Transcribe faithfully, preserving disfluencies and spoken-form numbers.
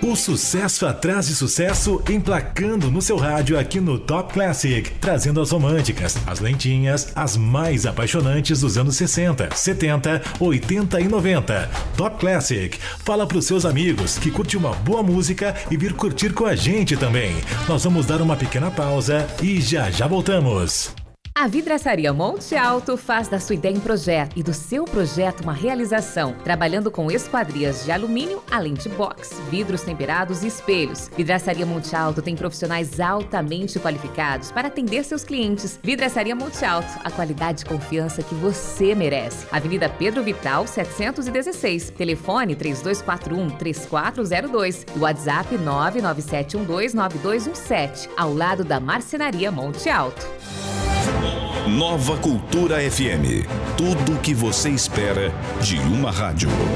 O sucesso atrás de sucesso, emplacando no seu rádio aqui no Top Classic, trazendo as românticas, as lentinhas, as mais apaixonantes dos anos sessenta, setenta, oitenta e noventa. Top Classic. Fala pros seus amigos que curte uma boa música e vir curtir com a gente também. Nós vamos dar uma pequena pausa e já já voltamos. A Vidraçaria Monte Alto faz da sua ideia um projeto e do seu projeto uma realização, trabalhando com esquadrias de alumínio, além de box, vidros temperados e espelhos. Vidraçaria Monte Alto tem profissionais altamente qualificados para atender seus clientes. Vidraçaria Monte Alto, a qualidade e confiança que você merece. Avenida Pedro Vital, setecentos e dezesseis, telefone três dois quatro um, três quatro zero dois e WhatsApp nove nove sete um dois nove dois um sete, ao lado da Marcenaria Monte Alto. Nova Cultura F M. Tudo o que você espera de uma rádio.